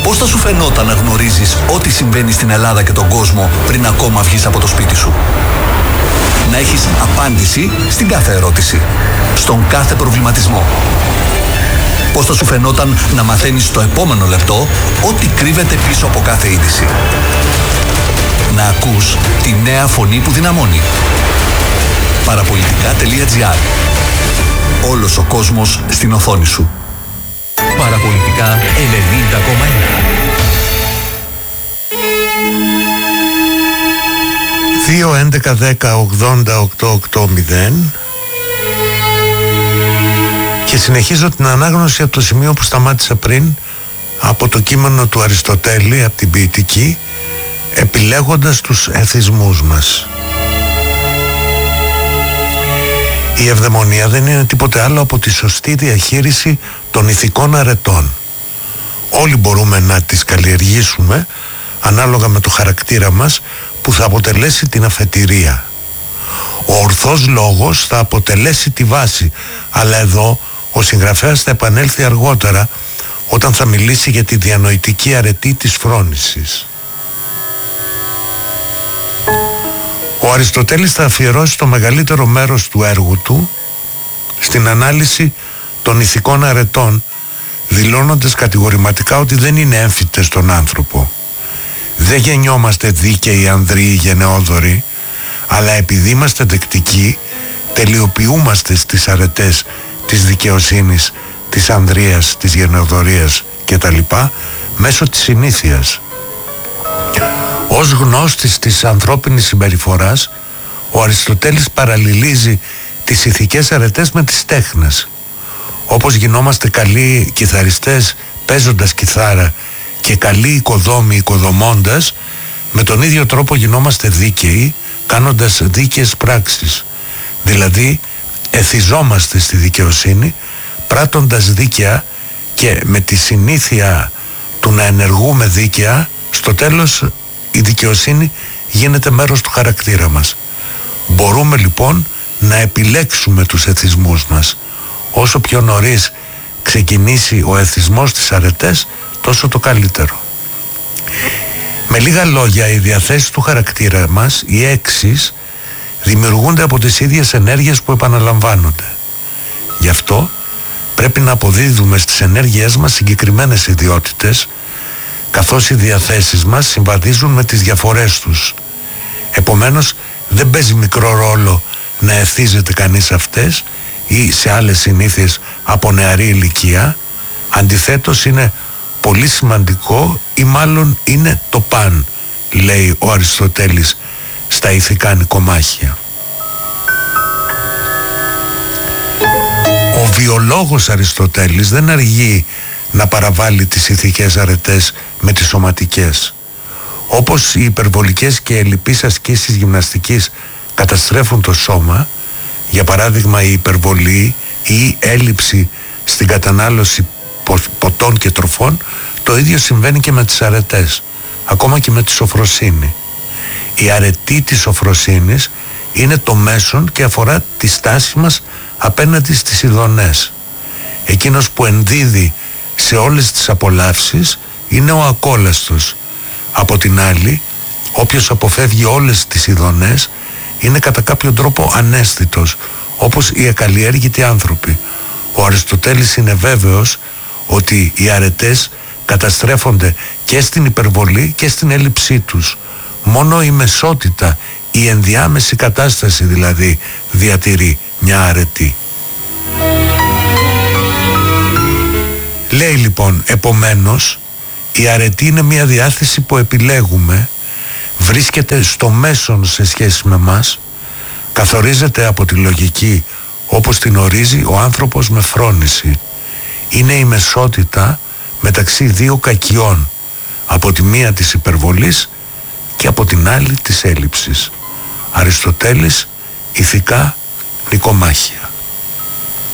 Πώς θα σου φαινόταν να γνωρίζεις ό,τι συμβαίνει στην Ελλάδα και τον κόσμο πριν ακόμα βγεις από το σπίτι σου? Να έχεις απάντηση στην κάθε ερώτηση, στον κάθε προβληματισμό. Πώς θα σου φαινόταν να μαθαίνεις στο επόμενο λεπτό ό,τι κρύβεται πίσω από κάθε είδηση? Να ακούς τη νέα φωνή που δυναμώνει. Παραπολιτικά.gr. Όλος ο κόσμος στην οθόνη σου. Παραπολιτικά 90,1. 2-11-10-80-880. Και συνεχίζω την ανάγνωση από το σημείο που σταμάτησα πριν, από το κείμενο του Αριστοτέλη, από την Ποιητική, επιλέγοντας τους εθισμούς μας. Η ευδαιμονία δεν είναι τίποτε άλλο από τη σωστή διαχείριση των ηθικών αρετών. Όλοι μπορούμε να τις καλλιεργήσουμε ανάλογα με το χαρακτήρα μας, που θα αποτελέσει την αφετηρία. Ο ορθός λόγος θα αποτελέσει τη βάση, αλλά εδώ ο συγγραφέας θα επανέλθει αργότερα, όταν θα μιλήσει για τη διανοητική αρετή της φρόνησης. Ο Αριστοτέλης θα αφιερώσει το μεγαλύτερο μέρος του έργου του στην ανάλυση των ηθικών αρετών, δηλώνοντας κατηγορηματικά ότι δεν είναι έμφυτες στον άνθρωπο. Δεν γεννιόμαστε δίκαιοι ανδροί ή γενναιόδοροι, αλλά επειδή είμαστε δεκτικοί, τελειοποιούμαστε στις αρετές της δικαιοσύνης, της ανδρείας, της γενναιοδορίας κτλ. Μέσω της συνήθειας. Ως γνώστης της ανθρώπινης συμπεριφοράς, ο Αριστοτέλης παραλληλίζει τις ηθικές αρετές με τις τέχνες. Όπως γινόμαστε καλοί κιθαριστές παίζοντας κιθάρα και καλοί οικοδόμοι οικοδομώντας, με τον ίδιο τρόπο γινόμαστε δίκαιοι κάνοντας δίκαιες πράξεις. Δηλαδή εθιζόμαστε στη δικαιοσύνη πράττοντας δίκαια, και με τη συνήθεια του να ενεργούμε δίκαια, στο τέλος η δικαιοσύνη γίνεται μέρος του χαρακτήρα μας. Μπορούμε λοιπόν να επιλέξουμε τους εθισμούς μας. Όσο πιο νωρίς ξεκινήσει ο εθισμός στις αρετές, τόσο το καλύτερο. Με λίγα λόγια, οι διαθέσεις του χαρακτήρα μας, οι έξεις, δημιουργούνται από τις ίδιες ενέργειες που επαναλαμβάνονται. Γι' αυτό πρέπει να αποδίδουμε στις ενέργειές μας συγκεκριμένες ιδιότητες, καθώς οι διαθέσεις μας συμβαδίζουν με τις διαφορές τους. Επομένως δεν παίζει μικρό ρόλο να ευθύζεται κανείς αυτές ή σε άλλες συνήθειες από νεαρή ηλικία. Αντιθέτως είναι πολύ σημαντικό, ή μάλλον είναι το παν, λέει ο Αριστοτέλης στα ηθικά νοικομάχια. Ο βιολόγος Αριστοτέλης δεν αργεί να παραβάλει τις ηθικές αρετές με τις σωματικές. Όπως οι υπερβολικές και ελλειπείς ασκήσεις γυμναστικής καταστρέφουν το σώμα, για παράδειγμα η υπερβολή ή η έλλειψη στην κατανάλωση ποτών και τροφών, το ίδιο συμβαίνει και με τις αρετές, ακόμα και με τη σοφροσύνη. Η αρετή της σοφροσύνης είναι το μέσον και αφορά τη στάση μας απέναντι στις ειδονές. Εκείνος που ενδίδει σε όλες τις απολαύσεις είναι ο ακόλαστος. Από την άλλη, όποιος αποφεύγει όλες τις ειδονές είναι κατά κάποιο τρόπο αναίσθητος, όπως οι ακαλλιέργητοι άνθρωποι. Ο Αριστοτέλης είναι βέβαιος ότι οι αρετές καταστρέφονται και στην υπερβολή και στην έλλειψή τους. Μόνο η μεσότητα, η ενδιάμεση κατάσταση δηλαδή, διατηρεί μια αρετή. Λέει λοιπόν, επομένως, η αρετή είναι μια διάθεση που επιλέγουμε, βρίσκεται στο μέσον σε σχέση με μας, καθορίζεται από τη λογική όπως την ορίζει ο άνθρωπος με φρόνηση. Είναι η μεσότητα μεταξύ δύο κακιών, από τη μία της υπερβολής και από την άλλη της έλλειψης. Αριστοτέλης, ηθικά νοικομάχια.